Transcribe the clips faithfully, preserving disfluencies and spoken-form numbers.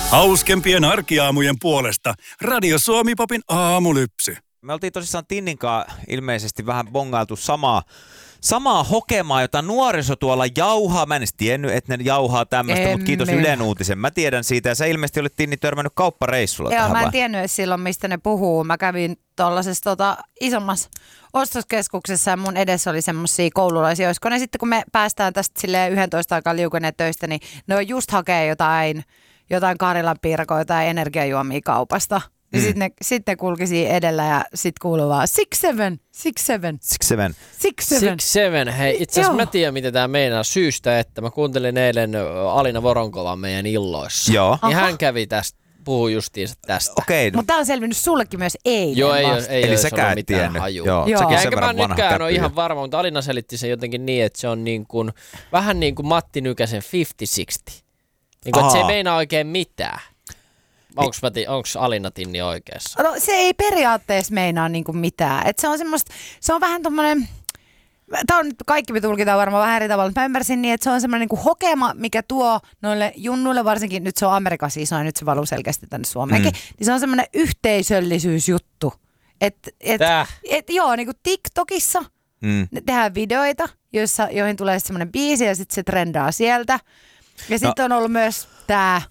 Hauskempien arkiaamujen puolesta Radio Suomi Popin aamulypsy. Me oltiin tosissaan Tinninkaan ilmeisesti vähän bongailtu samaa, samaa hokemaa, jota nuoriso tuolla jauhaa. Mä en edes tiennyt, että ne jauhaa tämmöistä, mutta kiitos Ylen uutisen. Mä tiedän siitä ja sä ilmeisesti olet Tinni törmännyt kauppareissulla. Joo, tähän mä en vai? tiennyt silloin, mistä ne puhuu. Mä kävin tuollaisessa tota, isommassa ostoskeskuksessa ja mun edessä oli semmosia koululaisia. Olisiko ne sitten, kun me päästään tästä silleen yksitoista aikaa liukeneet töistä, niin ne on just hakee jotain, jotain Karilan piirakoita tai energiajuomia kaupasta. Ja mm. sitten ne, sit ne kulki siinä edellä ja sitten kuuluu vaan six seven, six seven. Six seven. Six seven. Six seven. Hei, itse asiassa mä tiedän, mitä tää meinaa syystä, että mä kuuntelin eilen Alina Voronkovan meidän illoissa. Joo. Niin hän kävi tästä, puhui justiinsa tästä. Okei. Okay. Mutta tää on selvinnyt sullekin myös eilen. Joo, ei, vasta. ei, Eli ei säkään et tiennyt. hajua. Joo, Joo. säkin Ja sen enkä mä verran vanha nytkään ole käppy. ihan varma, mutta Alina selitti sen jotenkin niin, että se on niin kuin, vähän niin kuin Matti Nykäsen fifty sixty. Niin kuin, että se ei meinaa oikein mitään. Onko Alina Tinni oikeassa? No, se ei periaatteessa meinaa niinku mitään. Et se on semmoista, se on vähän tommonen, tää on nyt kaikki me tulkitaan varmaan vähän eri tavalla, mä ymmärsin niin, että se on semmoinen niinku hokema, mikä tuo noille junnuille, varsinkin nyt se on Amerikassa iso ja nyt se valuu selkeästi tänne Suomeenkin, mm. niin se on semmoinen yhteisöllisyysjuttu. Että et, et, joo, niinku TikTokissa mm. ne tehdään videoita, joissa, joihin tulee semmoinen biisi ja sitten se trendaa sieltä. Ja sitten no. on ollut myös tää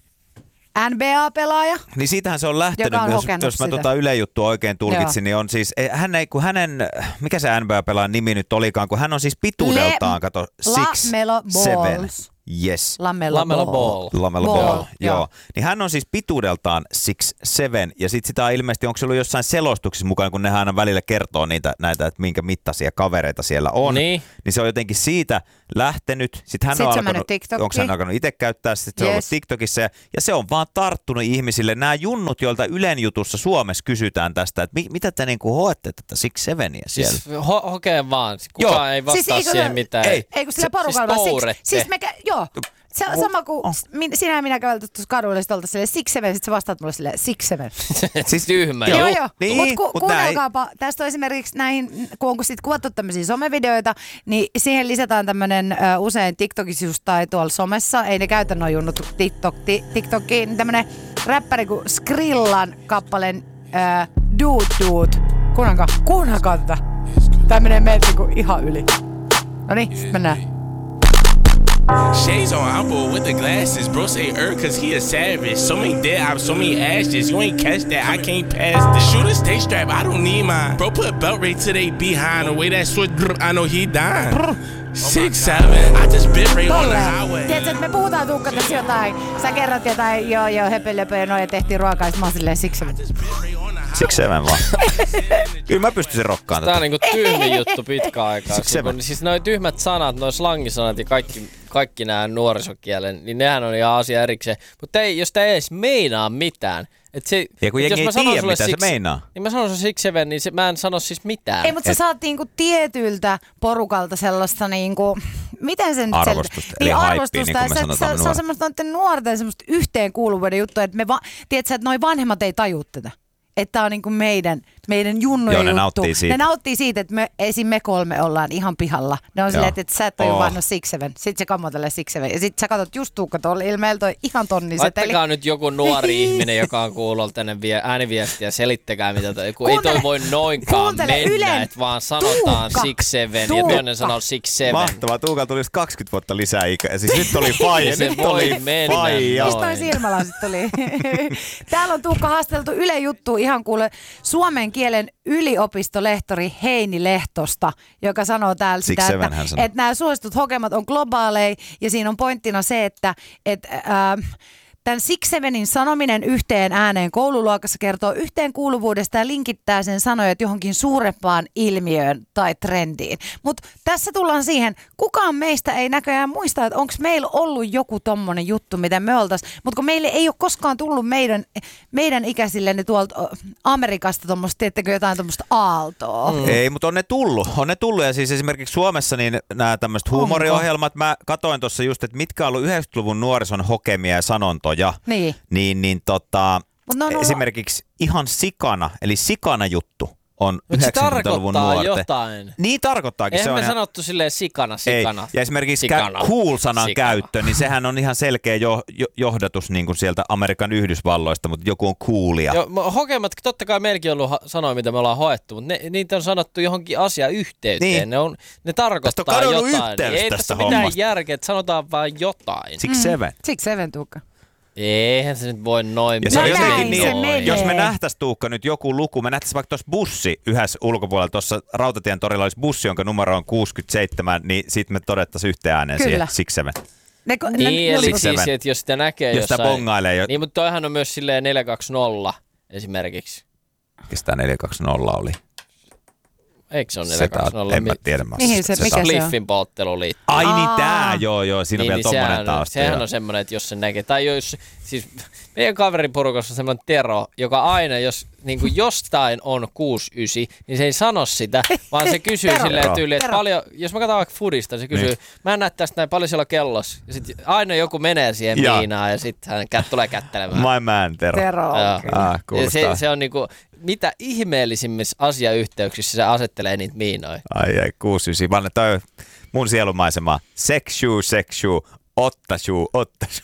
N B A-pelaaja. Niin siitähän se on lähtenyt, on jos, jos mä tota Yle juttua oikein tulkitsin, Joo. niin on siis, hän ei, kun hänen, mikä se N B A-pelaajan nimi nyt olikaan, kun hän on siis pituudeltaan, Le- kato, six, LaMelo seven. Yes. LaMelo, LaMelo Ball. Ball. LaMelo Ball, Ball. joo. joo. Niin hän on siis pituudeltaan six seven ja sit sitä on ilmeisesti, onko se ollut jossain selostuksissa mukaan, kun nehän aina välillä kertoo niitä, näitä, että minkä mittaisia kavereita siellä on. Niin. Niin se on jotenkin siitä lähtenyt. Sitten hän Sit on se alkanut, onko hän alkanut itse käyttää, sitten yes. se on ollut TikTokissa ja, ja se on vaan tarttunut ihmisille. Nämä junnut, joilta Ylen jutussa Suomessa kysytään tästä, että mi, mitä te niinku hoette tätä six seveniä siellä? Siis ho- hokee vaan. Kukaan joo. ei vastaa siis siihen mitään. Ei, ei kun sillä porukalla siis vaan. Siis me, joo. Se on sama kuin oh. min, sinä ja minä käveltä tuossa kadulla ja sitten oltaisiin silleen six seven, sitten sä vastaat mulle silleen six seven. Siis tyhmä. Joo, joo. Niin, Mutta ku, mut kuunnelkaapa, tästä on esimerkiksi näihin, kun on sitten kuvattu tämmöisiä somevideoita, niin siihen lisätään tämmöinen uh, usein TikTokissa just tai tuolla somessa, ei ne käytä noin junnut TikTok, TikTokiin, niin tämmöinen räppäri kuin Skrillan kappaleen uh, Dude Dude. Kuunnelkaa, kuunnelkaa tätä. Tää menee meiltä ihan yli. Noniin, sit mennään. Shades on Apple with the glasses. Bro say er cause he a savage. So many dead ops, so many ashes. You ain't catch that, I can't pass this. Shoot a stay strap, I don't need mine. Bro put a belt right to they behind. The way that switch, I know he dying. Six, seven, I just been right on the highway. Tiedätkö, että me puhutaan Tuukka tässä jotain. Sä kerrot jotain, joo joo, höpölöpö ja noin ja tehtiin ruokaa, ja mä oon silleen six seven. Six seven vaan. Kyllä mä pystyisin rokkaan tätä. Tää on niinku tyhmin juttu pitkä aikaa. Six seven. Kun, siis noi tyhmät sanat, noi slangisanat ja kaikki, kaikki nää nuorisokielen, niin nehän on ihan asia erikseen. Mutta ei, jos tää ei edes meinaa mitään. Et se, ja kun et jengi ei tiedä, mitä six, se meinaa. Niin mä sanon sulle six seven, niin se, mä en sano siis mitään. Ei, mutta sä saat niinku tietyltä porukalta sellaista niinku, miten sen... Arvostusta, eli niin, hypeä, arvostusta, niin kuin me se, sanotaan se, se on semmoista noiden nuorten semmoista yhteenkuuluvuuden juttua, että me va, tiedätkö, että noi vanhemmat ei tajua tätä. Että tää on niinku meidän, meidän junnojen Joo, ne juttu. nauttii siitä. Ne nauttii siitä, että me, esim. me kolme ollaan ihan pihalla. Ne on silleen, että sä et ole oh. vaan no six seven. Sitten se kammotelee six seven. Ja sit sä katsot just Tuukka tuolla ilmeellä toi ihan tonniseteli. Laittakaa nyt joku nuori ihminen, joka on kuullut tänne vie, ääniviestiä ja selittäkää mitä toi. Kun ei toi voi noinkaan mennä, että vaan sanotaan six seven ja toinen sanoo six seven. Mahtavaa, Tuukalla tulisi kaksikymmentä vuotta lisää ikää. Siis nyt oli faija, se nyt voi oli mennä faija. Mistä noin silmälasit tuli? Täällä on Tuukka haasteltu Yle juttu ihan kuule suomen kielen yliopistolehtori Heini Lehtosta, joka sanoo täällä sitä, että, että nämä suositut hokemat on globaaleja ja siinä on pointtina se, että et, äh, tämän six sevenin sanominen yhteen ääneen koululuokassa kertoo yhteenkuuluvuudesta ja linkittää sen sanojat johonkin suurempaan ilmiöön tai trendiin. Mutta tässä tullaan siihen, kukaan meistä ei näköjään muista, että onko meillä ollut joku tommonen juttu, mitä me oltaisiin. Mutta kun meille ei ole koskaan tullut meidän, meidän ikäisille ne tuolta Amerikasta tuommoista, tiettekö jotain tuommoista aaltoa? Mm. Ei, mutta on ne tullut. On ne tullut ja siis esimerkiksi Suomessa niin nämä tämmöiset huumoriohjelmat, mä katoin tuossa just, että mitkä on ollut yhdeksänkymmentäluvun nuorison hokemia ja sanontoja. Niin, niin, niin tota, no, no, esimerkiksi ihan sikana, eli sikana juttu on Mut se yhdeksänkymmentäluvun tarkoittaa nuorten. jotain. Niin tarkoittaakin. Eihän se on me ihan... sanottu silleen sikana, sikana. Ei. Ja esimerkiksi sikana, cool-sanan sikana. käyttö, niin sehän on ihan selkeä jo, jo, johdatus niin kuin sieltä Amerikan Yhdysvalloista, mutta joku on coolia. Joo, hokemat, totta kai meilläkin on ollut ha- sanoja, mitä me ollaan hoettu, mutta ne, niitä on sanottu johonkin asiayhteyteen. Niin. Ne, on, ne tarkoittaa on jotain. yhteys Ei tästä tässä mitään hommasta. järkeä, että sanotaan vaan jotain. Six seven. Siksi Seven, Tuukka. Eihän se nyt voi noin. Ja se on No jotenkin näin niin, se että menee. jos me nähtäis Tuukka nyt joku luku, me nähtäis vaikka tuossa bussi yhdessä ulkopuolella, tuossa Rautatien torilla olisi bussi, jonka numero on kuusikymmentäseitsemän, niin sit me todettaisiin yhteen ääneen Kyllä. siihen six seven. Ne, ko- Niin, ne, eli Six siis, seven. että jos sitä näkee Jos sitä jossain... bongailee jo. Niin, mutta toihan on myös silleen neljä kaksi nolla esimerkiksi. Kestää neljä kaksi nolla oli. Eikö se ole neljä Se kaksi nolla? en mä tiedä. Mä Mihin se- mikä saa- se on? Spliffin polttelu liittyy. Ai niin Aa. tää, joo joo, siinä on Niin, vielä niin tommonen sehän, tausta. sehän joo. on semmoinen, että jos se näkee, tai jos, siis meidän kaveriporukassa on semmoinen Tero, joka aina, jos niin kuin jostain on kuusi yhdeksän, niin se ei sano sitä, vaan se kysyy Tero. silleen tyyliin, että Tero. paljon, jos mä katson vaikka Foodista, se kysyy, Niin. mä en näe tästä näin, paljon siellä on kellossa, ja sit aina joku menee siihen Jaa. miinaan, ja sitten hän kät, tulee kättelemään. My man, Tero. Tero. Joo. Okay. Ah, Ja se, kuulostaa. se on niinku, mitä ihmeellisimmissä asiayhteyksissä se asettelee niitä miinoja. Ai ai, kuusi ysi. Vanne, toi on mun sielumaisema. Sexu, sexu, ottasu, ottasu.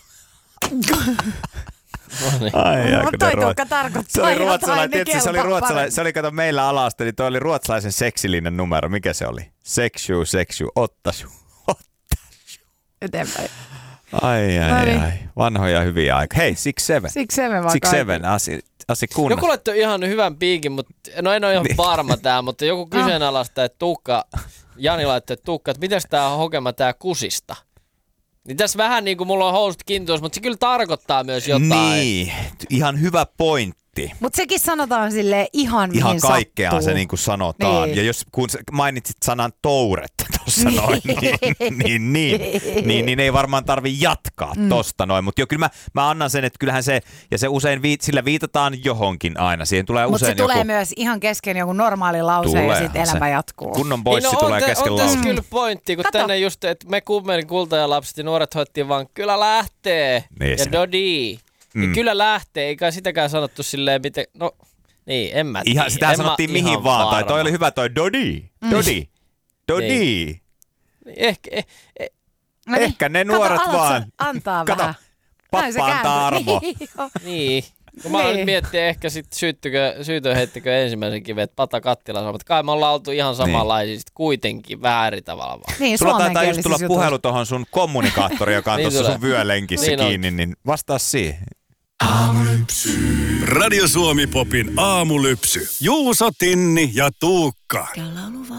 Ai ai, Mutta kun toi ne ruot- Tuukka tarkoittaa Se oli jotain, ruotsalainen, ne tietysti se oli kelpaa ruotsalainen, paremmin. se oli kato meillä alasta, niin toi oli ruotsalaisen seksillinen numero. Mikä se oli? Sexu, sexu, ottasu. Eteenpäin. Ai ai No niin. ai, vanhoja hyviä aikoja. Hei, six seven. Six Seven vaan Six kaikki. seven, asi, asi kunnon. Joku laittoi ihan hyvän piikin, mutta no en ole ihan Niin. varma tää, mutta joku kyseenalaista, että Tuukka, Jani laittoi, että Tuukka, että mitäs tää hokema tää kusista? Niin tässä vähän niin kuin mulla on housut kintuissa, mutta se kyllä tarkoittaa myös jotain. Niin, ihan hyvä pointti. Mutta sekin sanotaan silleen ihan mihin Ihan kaikkea sattuu. se niin kuin sanotaan. Niin. Ja jos kun sä mainitsit sanan touretta tuossa noin, niin, niin, niin, niin, niin ei varmaan tarvi jatkaa mm. tosta noin. Mutta jo kyllä mä, mä annan sen, että kyllähän se, ja se usein viit, sillä viitataan johonkin aina. Siihen tulee Mutta se usein joku... tulee myös ihan kesken joku normaali lause ja Tuleehan sitten se. elämä jatkuu. Kunnon boissi Niin, no, tulee on, te, kesken on tässä lauseen. kyllä pointti, kun Kato. tänne just, että me kummelin kultajalapset ja nuoret hoittiin vaan kyllä lähtee Niin ja se. dodi. Mm. Niin kyllä lähtee, eikä sitäkään sanottu silleen, miten, no niin, en mä tiedä. Ihan, sitähän En mä sanottiin mihin ihan vaan. Tai varma. toi oli hyvä toi dodi. Dodi. Dodi. Niin. Ehkä, eh, eh, No niin, Ehkä ne kato, nuoret alat sä vaan. Antaa Kato, vähän. Näin se pappa antaa kääntyy. armoa. Niin, joo. niin. Kun mä Niin. niin. miettii ehkä sit syyttykö, syytö heittikö ensimmäisen kiven, että pata kattilassa, mutta kai me ollaan oltu ihan samanlaisia sit kuitenkin vähän eri tavalla vaan. Niin, Sulla taitaa just suomenkielisissä tulla jutuissa. puhelu tuohon sun kommunikaattori, joka on Niin tuossa tulee. sun vyölenkissä Niin on. kiinni, niin vastaa siihen. Radio Suomi Popin aamulypsy. Juuso, Tinni ja Tuukka.